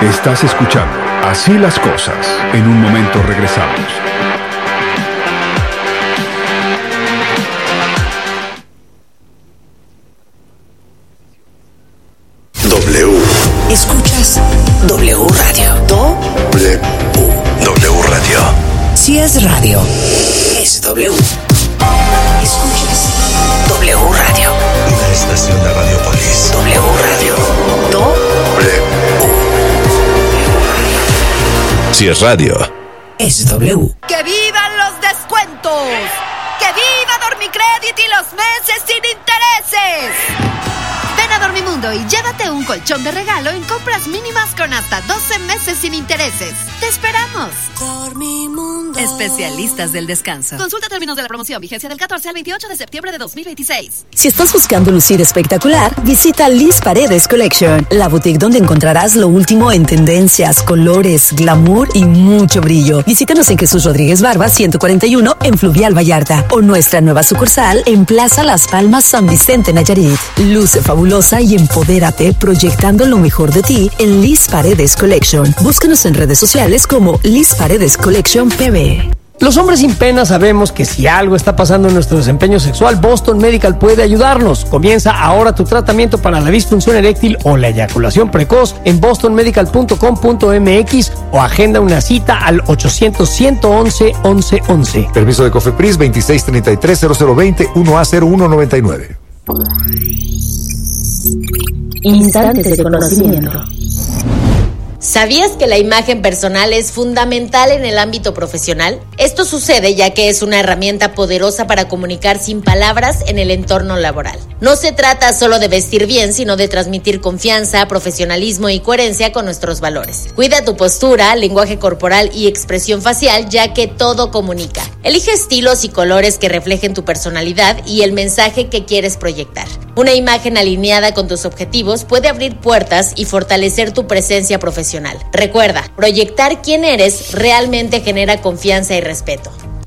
Estás escuchando Así las Cosas. En un momento regresamos. W. Escuchas W Radio. W. W Radio. Si es radio, es W. Escuchas W Radio. Una estación de Radiopolis. W Radio. W. Si es radio, es W. ¡Que vivan los descuentos! ¡Que viva Dormicredit y los meses sin intereses! Ven a Dormimundo y llévate un colchón de regalo en compras mínimas con hasta 12 meses sin intereses. ¡Te esperamos! Dormimundo. Especialistas del descanso. Consulta términos de la promoción. Vigencia del 14 al 28 de septiembre de 2026. Si estás buscando lucir espectacular, visita Liz Paredes Collection, la boutique donde encontrarás lo último en tendencias, colores, glamour y mucho brillo. Visítanos en Jesús Rodríguez Barba 141 en Fluvial Vallarta o nuestra nueva sucursal en Plaza Las Palmas San Vicente Nayarit. Luce fabulosa y empodérate proyectando lo mejor de ti en Liz Paredes Collection. Búscanos en redes sociales como Liz Paredes Collection PB. Los hombres sin pena sabemos que si algo está pasando en nuestro desempeño sexual, Boston Medical puede ayudarnos. Comienza ahora tu tratamiento para la disfunción eréctil o la eyaculación precoz en bostonmedical.com.mx o agenda una cita al 800-111-1111. Permiso de COFEPRIS 2633-0020 1A0199. Instantes de conocimiento. ¿Sabías que la imagen personal es fundamental en el ámbito profesional? Esto sucede ya que es una herramienta poderosa para comunicar sin palabras en el entorno laboral. No se trata solo de vestir bien, sino de transmitir confianza, profesionalismo y coherencia con nuestros valores. Cuida tu postura, lenguaje corporal y expresión facial, ya que todo comunica. Elige estilos y colores que reflejen tu personalidad y el mensaje que quieres proyectar. Una imagen alineada con tus objetivos puede abrir puertas y fortalecer tu presencia profesional. Recuerda, proyectar quién eres realmente genera confianza y respeto.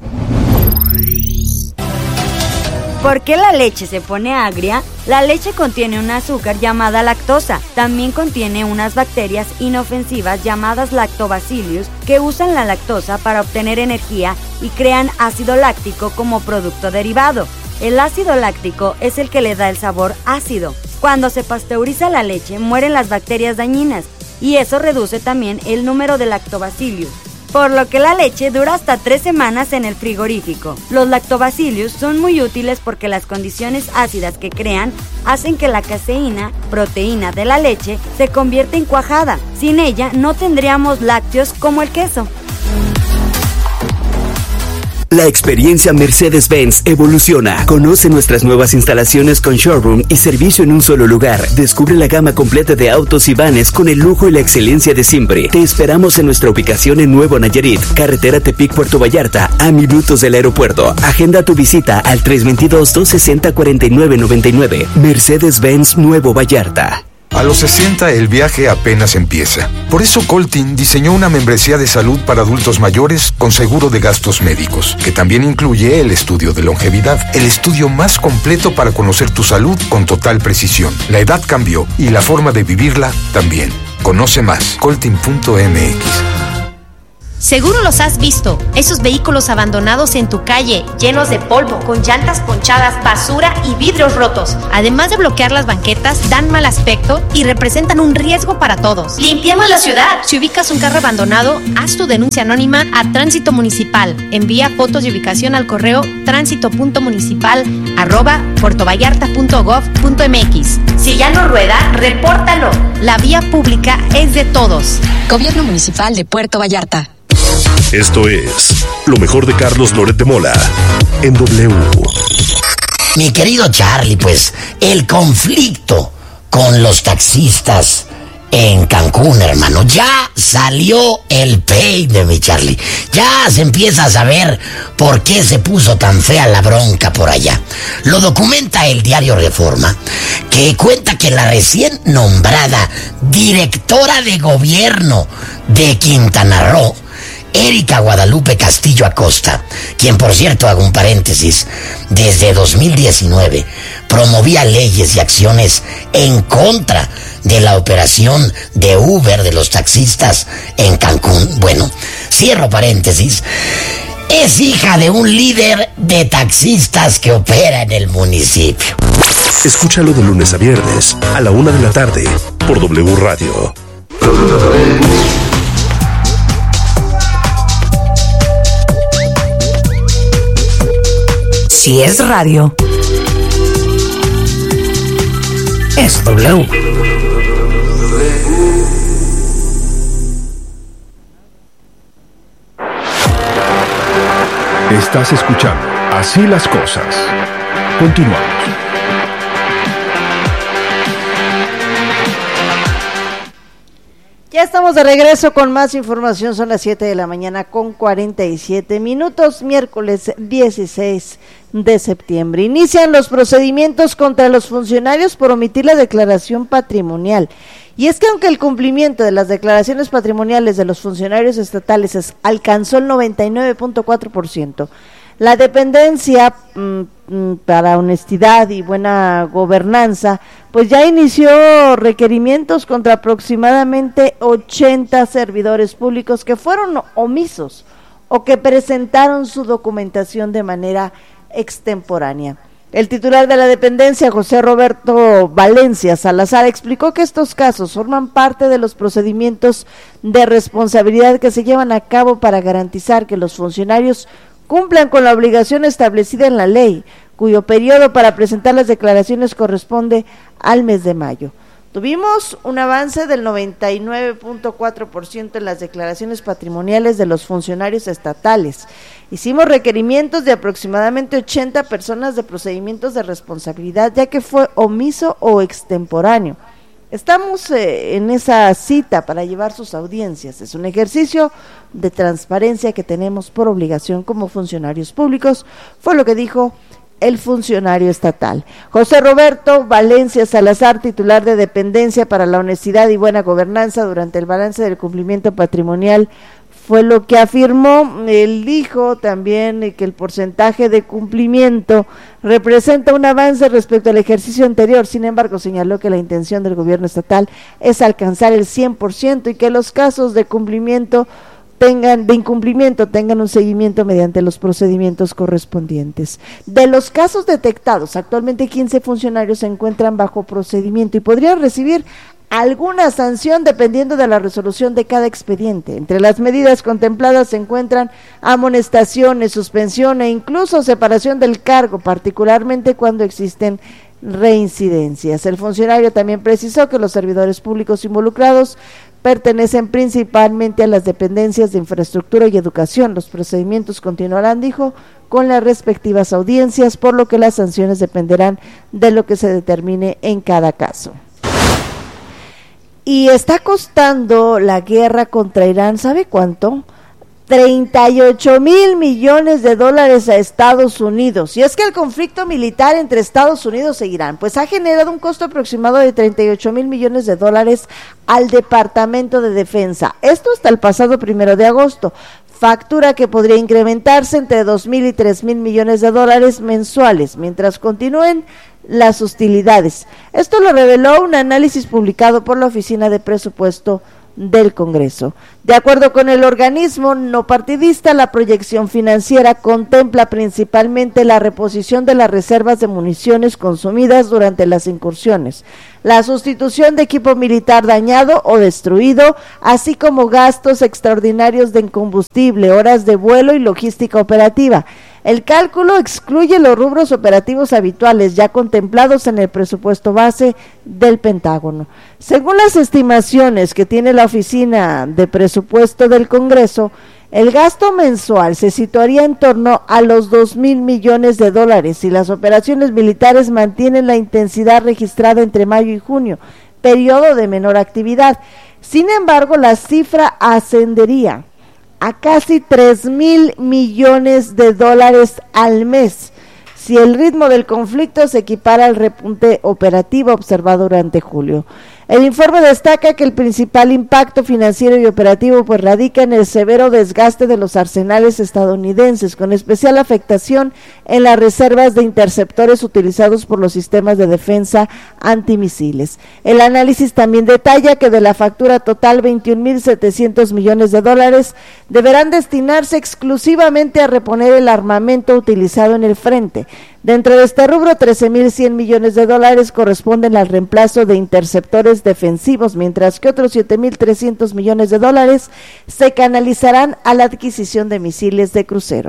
¿Por qué la leche se pone agria? La leche contiene un azúcar llamada lactosa. También contiene unas bacterias inofensivas llamadas lactobacillus que usan la lactosa para obtener energía y crean ácido láctico como producto derivado. El ácido láctico es el que le da el sabor ácido. Cuando se pasteuriza la leche, mueren las bacterias dañinas y eso reduce también el número de lactobacillus, por lo que la leche dura hasta 3 semanas en el frigorífico. Los lactobacillus son muy útiles porque las condiciones ácidas que crean hacen que la caseína, proteína de la leche, se convierta en cuajada. Sin ella no tendríamos lácteos como el queso. La experiencia Mercedes-Benz evoluciona. Conoce nuestras nuevas instalaciones con showroom y servicio en un solo lugar. Descubre la gama completa de autos y vanes con el lujo y la excelencia de siempre. Te esperamos en nuestra ubicación en Nuevo Nayarit, carretera Tepic-Puerto Vallarta, a minutos del aeropuerto. Agenda tu visita al 322-260-4999. Mercedes-Benz Nuevo Vallarta. A los 60 el viaje apenas empieza. Por eso Coltin diseñó una membresía de salud para adultos mayores con seguro de gastos médicos, que también incluye el estudio de longevidad, el estudio más completo para conocer tu salud con total precisión. La edad cambió y la forma de vivirla también. Conoce más, coltin.mx. Seguro los has visto, esos vehículos abandonados en tu calle, llenos de polvo, con llantas ponchadas, basura y vidrios rotos. Además de bloquear las banquetas, dan mal aspecto y representan un riesgo para todos. ¡Limpiemos la ciudad! Si ubicas un carro abandonado, haz tu denuncia anónima a Tránsito Municipal. Envía fotos de ubicación al correo transito.municipal@puertovallarta.gov.mx. Si ya no rueda, repórtalo. La vía pública es de todos. Gobierno Municipal de Puerto Vallarta. Esto es lo mejor de Carlos Loret de Mola en W. Mi querido Charlie, pues el conflicto con los taxistas en Cancún, hermano, ya salió el peine, mi Charlie. Ya se empieza a saber por qué se puso tan fea la bronca por allá. Lo documenta el diario Reforma, que cuenta que la recién nombrada directora de gobierno de Quintana Roo Erika Guadalupe Castillo Acosta, quien, por cierto, hago un paréntesis, desde 2019 promovía leyes y acciones en contra de la operación de Uber de los taxistas en Cancún. Bueno, cierro paréntesis. Es hija de un líder de taxistas que opera en el municipio. Escúchalo de lunes a viernes a la 1:00 p.m. por W Radio. Si es radio, es W. Estás escuchando Así las Cosas. Continuamos. Ya estamos de regreso con más información, son las 7 de la mañana con 47 minutos, miércoles 16 de septiembre. Inician los procedimientos contra los funcionarios por omitir la declaración patrimonial. Y es que aunque el cumplimiento de las declaraciones patrimoniales de los funcionarios estatales alcanzó el 99.4%, la dependencia para honestidad y buena gobernanza, pues ya inició requerimientos contra aproximadamente 80 servidores públicos que fueron omisos o que presentaron su documentación de manera extemporánea. El titular de la dependencia, José Roberto Valencia Salazar, explicó que estos casos forman parte de los procedimientos de responsabilidad que se llevan a cabo para garantizar que los funcionarios cumplan con la obligación establecida en la ley, cuyo periodo para presentar las declaraciones corresponde al mes de mayo. Tuvimos un avance del 99.4% en las declaraciones patrimoniales de los funcionarios estatales. Hicimos requerimientos de aproximadamente 80 personas de procedimientos de responsabilidad, ya que fue omiso o extemporáneo. Estamos en esa cita para llevar sus audiencias. Es un ejercicio de transparencia que tenemos por obligación como funcionarios públicos, fue lo que dijo el funcionario estatal. José Roberto Valencia Salazar, titular de Dependencia para la Honestidad y Buena Gobernanza, durante el balance del cumplimiento patrimonial, fue lo que afirmó. Él dijo también que el porcentaje de cumplimiento representa un avance respecto al ejercicio anterior. Sin embargo, señaló que la intención del gobierno estatal es alcanzar el 100% y que los casos de incumplimiento tengan un seguimiento mediante los procedimientos correspondientes. De los casos detectados, actualmente 15 funcionarios se encuentran bajo procedimiento y podrían recibir alguna sanción dependiendo de la resolución de cada expediente. Entre las medidas contempladas se encuentran amonestaciones, suspensión e incluso separación del cargo, particularmente cuando existen reincidencias. El funcionario también precisó que los servidores públicos involucrados pertenecen principalmente a las dependencias de infraestructura y educación. Los procedimientos continuarán, dijo, con las respectivas audiencias, por lo que las sanciones dependerán de lo que se determine en cada caso. Y está costando la guerra contra Irán, ¿sabe cuánto? 38,000 millones de dólares a Estados Unidos. Y es que el conflicto militar entre Estados Unidos e Irán pues ha generado un costo aproximado de 38,000 millones de dólares al Departamento de Defensa. Esto hasta el pasado 1 de agosto. Factura que podría incrementarse entre 2,000 y 3,000 millones de dólares mensuales mientras continúen las hostilidades. Esto lo reveló un análisis publicado por la Oficina de Presupuesto del Congreso. De acuerdo con el organismo no partidista, la proyección financiera contempla principalmente la reposición de las reservas de municiones consumidas durante las incursiones, la sustitución de equipo militar dañado o destruido, así como gastos extraordinarios de combustible, horas de vuelo y logística operativa. El cálculo excluye los rubros operativos habituales ya contemplados en el presupuesto base del Pentágono. Según las estimaciones que tiene la Oficina de Presupuesto del Congreso, el gasto mensual se situaría en torno a los 2,000 millones de dólares y las operaciones militares mantienen la intensidad registrada entre mayo y junio, periodo de menor actividad. Sin embargo, la cifra ascendería a casi 3,000 millones de dólares al mes, si el ritmo del conflicto se equipara al repunte operativo observado durante julio. El informe destaca que el principal impacto financiero y operativo pues radica en el severo desgaste de los arsenales estadounidenses, con especial afectación en las reservas de interceptores utilizados por los sistemas de defensa antimisiles. El análisis también detalla que de la factura total 21.700 millones de dólares deberán destinarse exclusivamente a reponer el armamento utilizado en el frente. Dentro de este rubro, 13.100 millones de dólares corresponden al reemplazo de interceptores defensivos, mientras que otros 7.300 millones de dólares se canalizarán a la adquisición de misiles de crucero.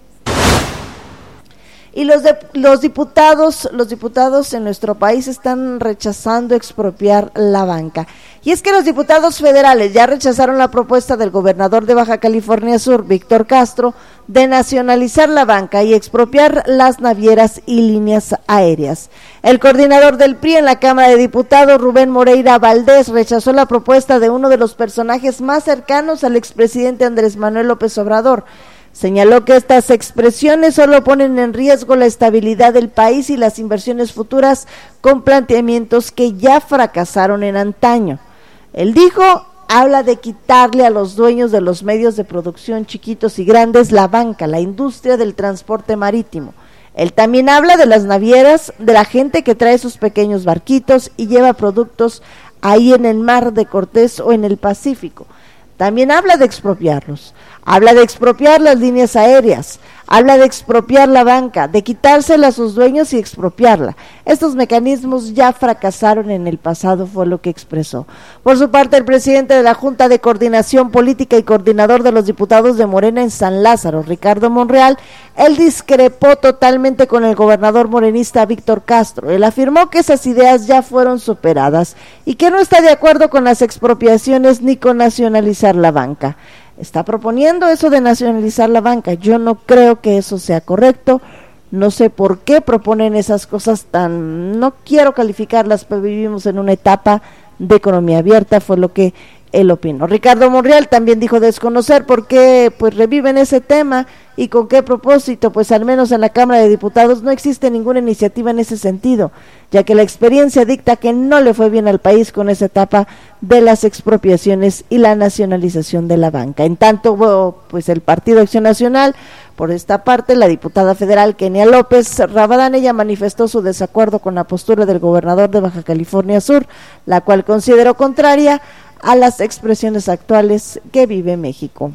Y los diputados en nuestro país están rechazando expropiar la banca. Y es que los diputados federales ya rechazaron la propuesta del gobernador de Baja California Sur, Víctor Castro, de nacionalizar la banca y expropiar las navieras y líneas aéreas. El coordinador del PRI en la Cámara de Diputados, Rubén Moreira Valdés, rechazó la propuesta de uno de los personajes más cercanos al expresidente Andrés Manuel López Obrador. Señaló que estas expresiones solo ponen en riesgo la estabilidad del país y las inversiones futuras con planteamientos que ya fracasaron en antaño. Él dijo, habla de quitarle a los dueños de los medios de producción chiquitos y grandes la banca, la industria del transporte marítimo. Él también habla de las navieras, de la gente que trae sus pequeños barquitos y lleva productos ahí en el Mar de Cortés o en el Pacífico. También habla de expropiarlos. Habla de expropiar las líneas aéreas, habla de expropiar la banca, de quitársela a sus dueños y expropiarla. Estos mecanismos ya fracasaron en el pasado, fue lo que expresó. Por su parte, el presidente de la Junta de Coordinación Política y coordinador de los diputados de Morena en San Lázaro, Ricardo Monreal, él discrepó totalmente con el gobernador morenista Víctor Castro. Él afirmó que esas ideas ya fueron superadas y que no está de acuerdo con las expropiaciones ni con nacionalizar la banca. Está proponiendo eso de nacionalizar la banca. Yo no creo que eso sea correcto. No sé por qué proponen esas cosas no quiero calificarlas, pero vivimos en una etapa de economía abierta, fue lo que él opinó. Ricardo Monreal también dijo desconocer por qué pues reviven ese tema y con qué propósito, pues al menos en la Cámara de Diputados no existe ninguna iniciativa en ese sentido, ya que la experiencia dicta que no le fue bien al país con esa etapa de las expropiaciones y la nacionalización de la banca. En tanto, pues el Partido Acción Nacional, por esta parte, la diputada federal Kenia López Rabadán, ella manifestó su desacuerdo con la postura del gobernador de Baja California Sur, la cual consideró contraria a las expresiones actuales que vive México.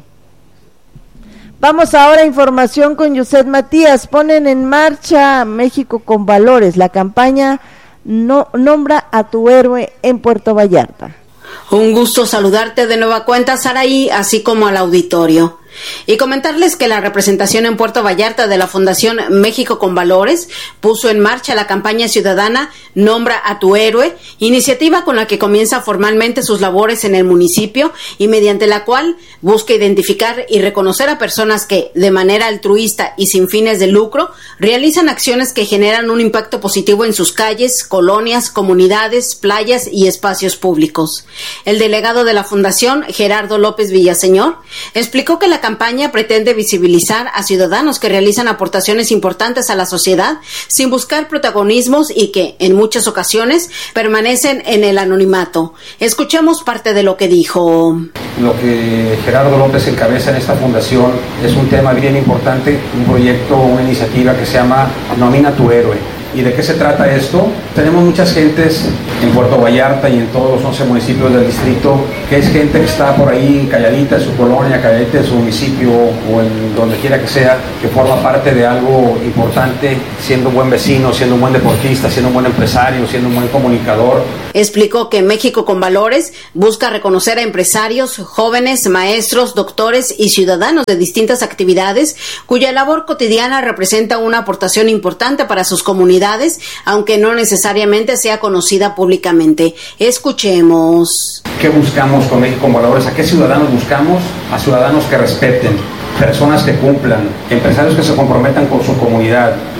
Vamos ahora a información con Yuset Matías. Ponen en marcha México con Valores, la campaña Nombra a tu héroe en Puerto Vallarta. Un gusto saludarte de nueva cuenta, Saraí, así como al auditorio. Y comentarles que la representación en Puerto Vallarta de la Fundación México con Valores puso en marcha la campaña ciudadana Nombra a tu héroe, iniciativa con la que comienza formalmente sus labores en el municipio y mediante la cual busca identificar y reconocer a personas que, de manera altruista y sin fines de lucro, realizan acciones que generan un impacto positivo en sus calles, colonias, comunidades, playas y espacios públicos. El delegado de la Fundación, Gerardo López Villaseñor, explicó que la campaña pretende visibilizar a ciudadanos que realizan aportaciones importantes a la sociedad sin buscar protagonismos y que, en muchas ocasiones, permanecen en el anonimato. Escuchemos parte de lo que dijo. Lo que Gerardo López encabeza en esta fundación es un tema bien importante, un proyecto, una iniciativa que se llama Nomina a tu héroe. ¿Y de qué se trata esto? Tenemos muchas gentes en Puerto Vallarta y en todos los 11 municipios del distrito, que es gente que está por ahí calladita en su colonia, calladita en su municipio o en donde quiera que sea, que forma parte de algo importante, siendo un buen vecino, siendo un buen deportista, siendo un buen empresario, siendo un buen comunicador. Explicó que México con Valores busca reconocer a empresarios, jóvenes, maestros, doctores y ciudadanos de distintas actividades cuya labor cotidiana representa una aportación importante para sus comunidades, aunque no necesariamente sea conocida públicamente. Escuchemos. ¿Qué buscamos con México con Valores? ¿A qué ciudadanos buscamos? A ciudadanos que respeten, personas que cumplan, empresarios que se comprometan con su comunidad,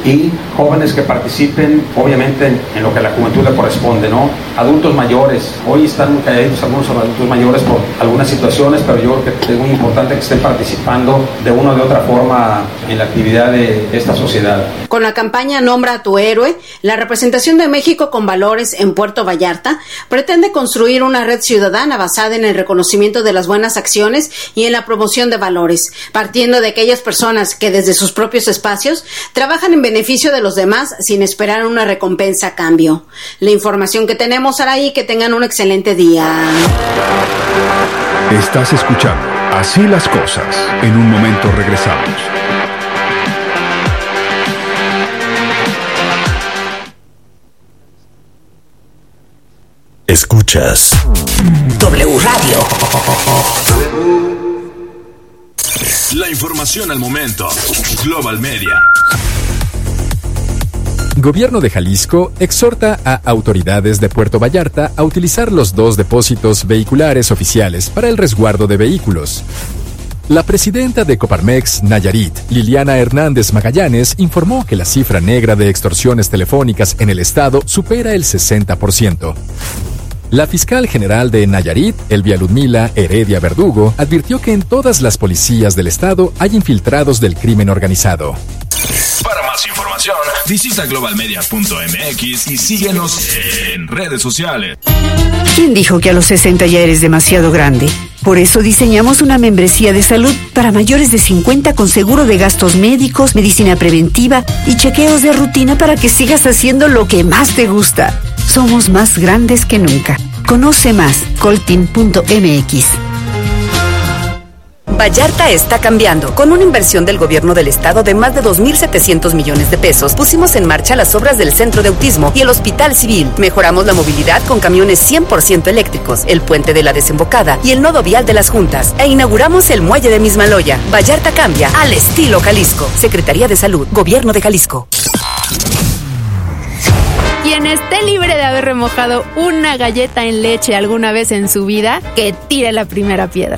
y jóvenes que participen, obviamente, en lo que a la juventud le corresponde, ¿no? Adultos mayores, hoy están muy calladitos algunos adultos mayores por algunas situaciones, pero yo creo que es muy importante que estén participando de una o de otra forma en la actividad de esta sociedad. Con la campaña Nombra a tu héroe, la representación de México con Valores en Puerto Vallarta pretende construir una red ciudadana basada en el reconocimiento de las buenas acciones y en la promoción de valores, partiendo de aquellas personas que desde sus propios espacios trabajan en beneficio de los demás sin esperar una recompensa a cambio. La información que tenemos, Araí, que tengan un excelente día. Estás escuchando Así las Cosas. En un momento regresamos. Escuchas W Radio. La información al momento. Global Media. Gobierno de Jalisco exhorta a autoridades de Puerto Vallarta a utilizar los 2 depósitos vehiculares oficiales para el resguardo de vehículos. La presidenta de Coparmex, Nayarit, Liliana Hernández Magallanes, informó que la cifra negra de extorsiones telefónicas en el estado supera el 60%. La fiscal general de Nayarit, Elvia Ludmila Heredia Verdugo, advirtió que en todas las policías del estado hay infiltrados del crimen organizado. Para más información, visita globalmedia.mx y síguenos en redes sociales. ¿Quién dijo que a los 60 ya eres demasiado grande? Por eso diseñamos una membresía de salud para mayores de 50 con seguro de gastos médicos, medicina preventiva y chequeos de rutina para que sigas haciendo lo que más te gusta. Somos más grandes que nunca. Conoce más, coltin.mx. Vallarta está cambiando. Con una inversión del gobierno del estado de más de 2.700 millones de pesos, pusimos en marcha las obras del Centro de Autismo y el Hospital Civil. Mejoramos la movilidad con camiones 100% eléctricos, el puente de la Desembocada y el nodo vial de las Juntas. E inauguramos el muelle de Mismaloya. Vallarta cambia al estilo Jalisco. Secretaría de Salud, Gobierno de Jalisco. Quien esté libre de haber remojado una galleta en leche alguna vez en su vida, que tire la primera piedra.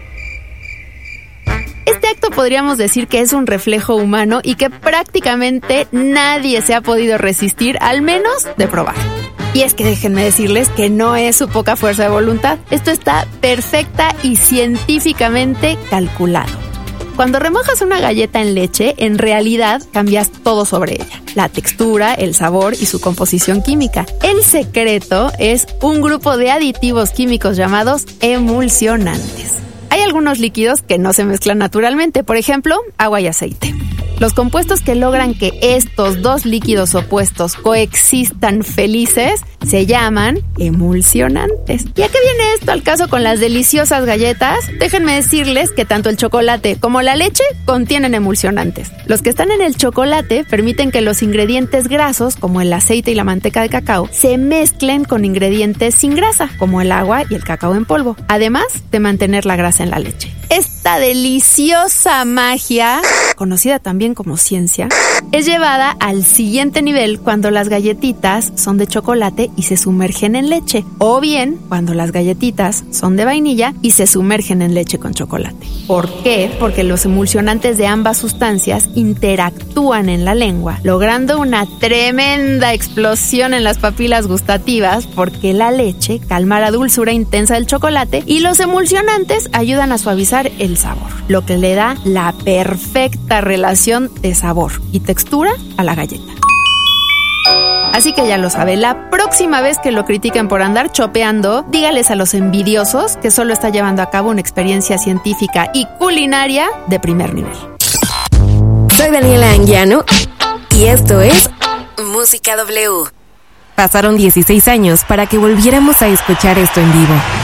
Este acto podríamos decir que es un reflejo humano y que prácticamente nadie se ha podido resistir, al menos de probar. Y es que déjenme decirles que no es su poca fuerza de voluntad. Esto está perfecta y científicamente calculado. Cuando remojas una galleta en leche, en realidad cambias todo sobre ella. La textura, el sabor y su composición química. El secreto es un grupo de aditivos químicos llamados emulsionantes. Hay algunos líquidos que no se mezclan naturalmente, por ejemplo, agua y aceite. Los compuestos que logran que estos 2 líquidos opuestos coexistan felices se llaman emulsionantes. ¿Y a qué viene esto al caso con las deliciosas galletas? Déjenme decirles que tanto el chocolate como la leche contienen emulsionantes. Los que están en el chocolate permiten que los ingredientes grasos, como el aceite y la manteca de cacao, se mezclen con ingredientes sin grasa, como el agua y el cacao en polvo, además de mantener la grasa en la leche. Esta deliciosa magia, conocida también como ciencia, es llevada al siguiente nivel cuando las galletitas son de chocolate y se sumergen en leche, o bien cuando las galletitas son de vainilla y se sumergen en leche con chocolate. ¿Por qué? Porque los emulsionantes de ambas sustancias interactúan en la lengua, logrando una tremenda explosión en las papilas gustativas, porque la leche calma la dulzura intensa del chocolate y los emulsionantes ayudan a suavizar el sabor, lo que le da la perfecta relación de sabor y textura a la galleta. Así que ya lo sabe, la próxima vez que lo critiquen por andar chopeando, dígales a los envidiosos que solo está llevando a cabo una experiencia científica y culinaria de primer nivel. Soy Daniela Anguiano y esto es Música W. Pasaron 16 años para que volviéramos a escuchar esto en vivo.